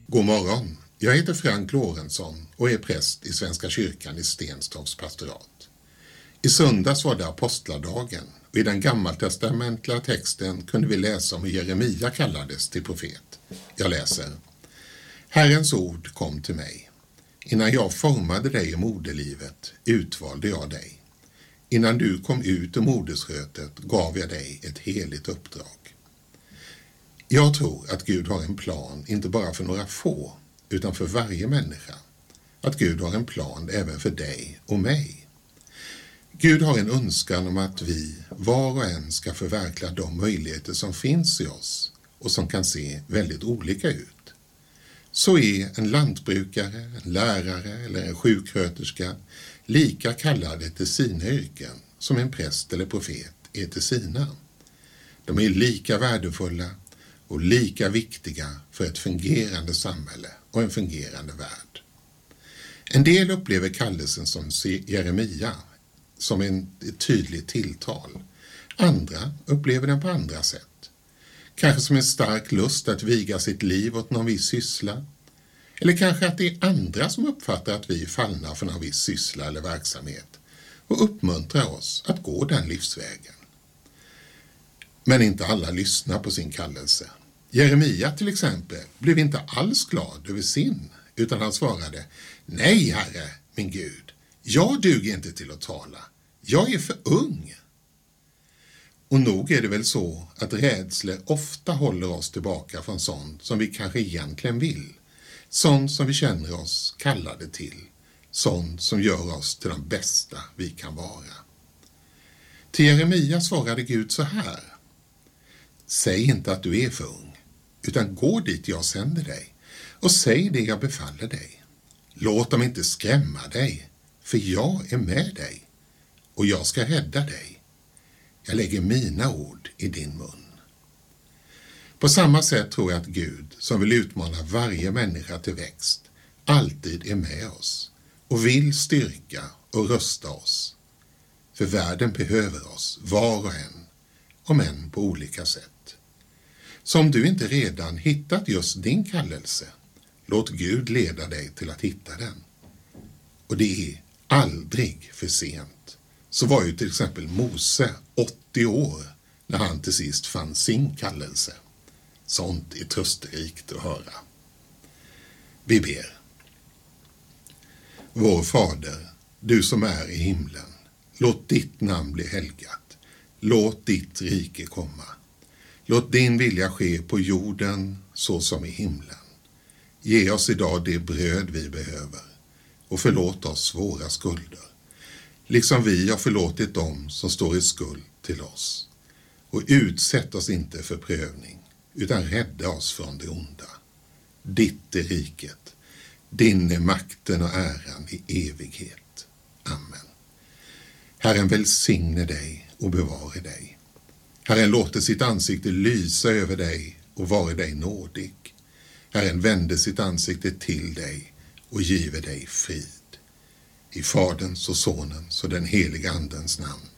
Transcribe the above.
God morgon, jag heter Frank Lorentzon och är präst i Svenska kyrkan i Stenstorps pastorat. I söndags var det apostladagen och i den gammaltestamentliga texten kunde vi läsa om hur Jeremia kallades till profet. Jag läser: Herrens ord kom till mig. Innan jag formade dig i moderlivet utvalde jag dig. Innan du kom ut ur modersrötet gav jag dig ett heligt uppdrag. Jag tror att Gud har en plan inte bara för några få utan för varje människa. Att Gud har en plan även för dig och mig. Gud har en önskan om att vi var och en ska förverkliga de möjligheter som finns i oss och som kan se väldigt olika ut. Så är en lantbrukare, en lärare eller en sjuksköterska lika kallade till sina yrken som en präst eller profet är till sina. De är lika värdefulla och lika viktiga för ett fungerande samhälle och en fungerande värld. En del upplever kallelsen som Jeremia som ett tydligt tilltal. Andra upplever den på andra sätt. Kanske som en stark lust att viga sitt liv åt någon viss syssla. Eller kanske att det är andra som uppfattar att vi är fallna för någon viss syssla eller verksamhet och uppmuntrar oss att gå den livsvägen. Men inte alla lyssnar på sin kallelse. Jeremia till exempel blev inte alls glad över sin, utan han svarade: Nej, Herre, min Gud, jag duger inte till att tala. Jag är för ung. Och nog är det väl så att rädslor ofta håller oss tillbaka från sånt som vi kanske egentligen vill. Sånt som vi känner oss kallade till. Sånt som gör oss till de bästa vi kan vara. Till Jeremia svarade Gud så här: Säg inte att du är för ung, utan gå dit jag sänder dig och säg det jag befaller dig. Låt dem inte skrämma dig, för jag är med dig och jag ska rädda dig. Jag lägger mina ord i din mun. På samma sätt tror jag att Gud, som vill utmana varje människa till växt, alltid är med oss och vill styrka och rösta oss. För världen behöver oss, var och en, om än på olika sätt. Så om du inte redan hittat just din kallelse, låt Gud leda dig till att hitta den. Och det är aldrig för sent. Så var ju till exempel Mose 80 år när han till sist fann sin kallelse. Sånt är trösterikt att höra. Vi ber. Vår Fader, du som är i himlen, låt ditt namn bli helgat. Låt ditt rike komma. Låt din vilja ske på jorden så som i himlen. Ge oss idag det bröd vi behöver och förlåt oss våra skulder, liksom vi har förlåtit dem som står i skuld till oss. Och utsätt oss inte för prövning, utan rädda oss från det onda. Ditt är riket, din är makten och äran i evighet. Amen. Herren välsigne dig och bevare dig. Herren låter sitt ansikte lysa över dig och vare dig nådig. Herren vände sitt ansikte till dig och giver dig frid. I Faderns och Sonens och den heliga Andens namn.